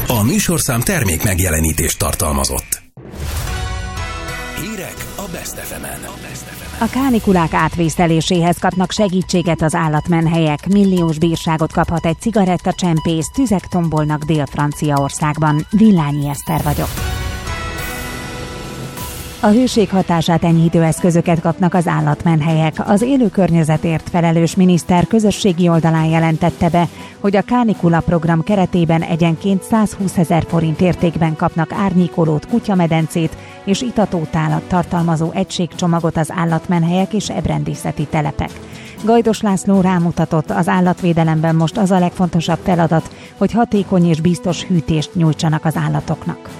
A műsorszám termék megjelenítést tartalmazott. Hírek a Best FM-en. A kánikulák átvészeléséhez kapnak segítséget az állatmenhelyek. Milliós bírságot kaphat egy cigarettacsempész, tüzek tombolnak Dél-Franciaországban. Villányi Eszter vagyok. A hőség hatását enyhítő eszközöket kapnak az állatmenhelyek. Az élő környezetért felelős miniszter közösségi oldalán jelentette be, hogy a kánikula program keretében egyenként 120 000 forint értékben kapnak árnyékolót, kutyamedencét és itatótálat tartalmazó egységcsomagot az állatmenhelyek és ebrendészeti telepek. Gajdos László rámutatott, az állatvédelemben most az a legfontosabb feladat, hogy hatékony és biztos hűtést nyújtsanak az állatoknak.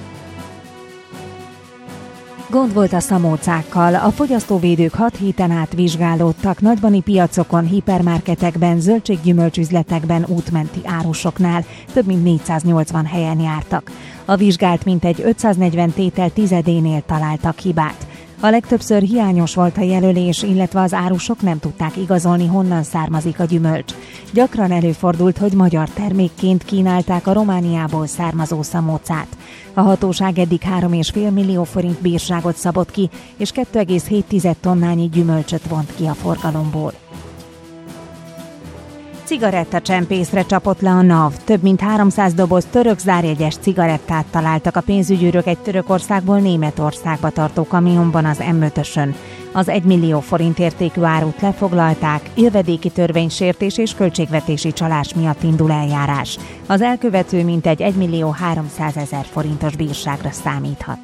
Gond volt a szamócákkal. A fogyasztóvédők 6 héten át vizsgálódtak nagybani piacokon, hipermarketekben, zöldséggyümölcsüzletekben, útmenti árusoknál. Több mint 480 helyen jártak. A vizsgált mintegy 540 tétel tizedénél találtak hibát. A legtöbbször hiányos volt a jelölés, illetve az árusok nem tudták igazolni, honnan származik a gyümölcs. Gyakran előfordult, hogy magyar termékként kínálták a Romániából származó szamócát. A hatóság eddig 3,5 millió forint bírságot szabott ki, és 2,7 tonnányi gyümölcsöt vont ki a forgalomból. Cigarettacsempészre csapott le a NAV. Több mint 300 doboz török zárjegyes cigarettát találtak a pénzügyőrök egy Törökországból Németországba tartó kamionban az M5-ösön. Az 1 millió forint értékű árut lefoglalták, jövedéki törvénysértés és költségvetési csalás miatt indul eljárás. Az elkövető mintegy 1 millió 300 000 forintos bírságra számíthat.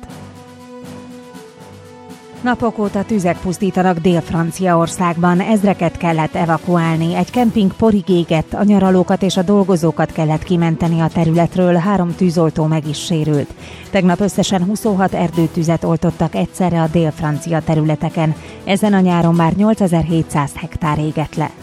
Napok óta tüzek pusztítanak Dél-Franciaországban, ezreket kellett evakuálni, egy kemping porig égett, a nyaralókat és a dolgozókat kellett kimenteni a területről, 3 tűzoltó meg is sérült. Tegnap összesen 26 erdőtüzet oltottak egyszerre a dél-francia területeken, ezen a nyáron már 8700 hektár égett le.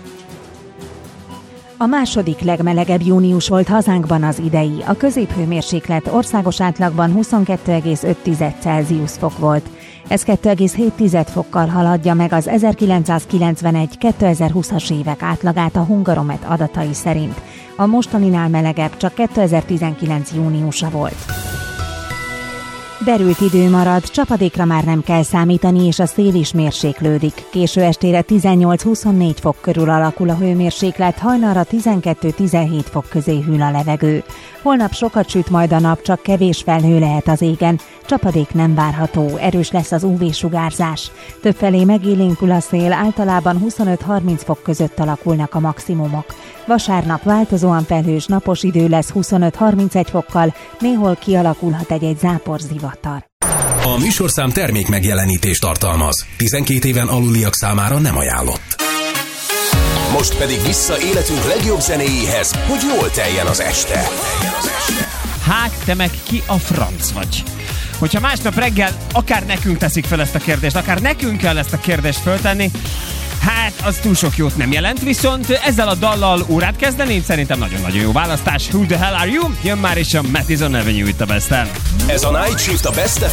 A második legmelegebb június volt hazánkban az idei. A középhőmérséklet országos átlagban 22,5 Celsius fok volt. Ez 2,7 fokkal haladja meg az 1991-2020-as évek átlagát a Hungaromet adatai szerint. A mostaninál melegebb csak 2019 júniusa volt. Derült idő marad, csapadékra már nem kell számítani, és a szél is mérséklődik. Késő estére 18-24 fok körül alakul a hőmérséklet, hajnalra 12-17 fok közé hűl a levegő. Holnap sokat süt majd a nap, csak kevés felhő lehet az égen, csapadék nem várható, erős lesz az UV-sugárzás. Többfelé megélénkül a szél, általában 25-30 fok között alakulnak a maximumok. Vasárnap változóan felhős napos idő lesz 25-31 fokkal, néhol kialakulhat egy záporzivatar. A műsorszám termék megjelenítést tartalmaz. 12 éven aluliak számára nem ajánlott. Most pedig vissza életünk legjobb zenéjéhez, hogy jól teljen az este. Hát, te meg ki a franc vagy? Hogyha másnap reggel akár nekünk teszik fel ezt a kérdést, akár nekünk kell ezt a kérdést föltenni, hát az túl sok jót nem jelent, viszont ezzel a dallal órát kezdeni, szerintem nagyon-nagyon jó választás. Who the hell are you? Jön már is a Madison Avenue itt a Best-en. Ez a Night Shift a Best